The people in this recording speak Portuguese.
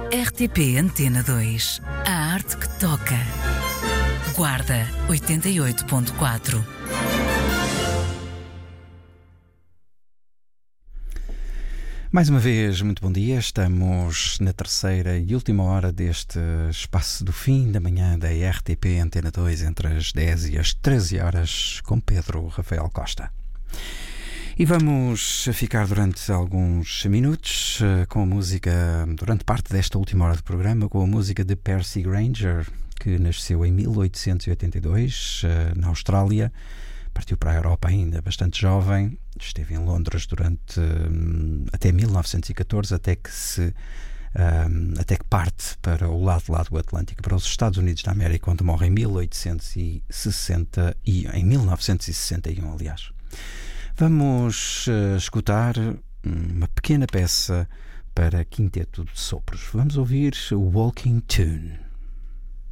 RTP Antena 2. A arte que toca. Guarda 88.4. Mais uma vez, muito bom dia. Estamos na terceira e última hora deste espaço do fim da manhã da RTP Antena 2, entre as 10 e as 13 horas, com Pedro Rafael Costa. E vamos ficar durante alguns minutos com a música, durante parte desta última hora do programa, com a música de Percy Grainger, que nasceu em 1882 na Austrália, partiu para a Europa ainda bastante jovem, esteve em Londres durante até 1914, até que parte para o lado do Atlântico, para os Estados Unidos da América, onde morre em 1961, aliás. Vamos escutar uma pequena peça para quinteto de sopros. Vamos ouvir o Walking Tune.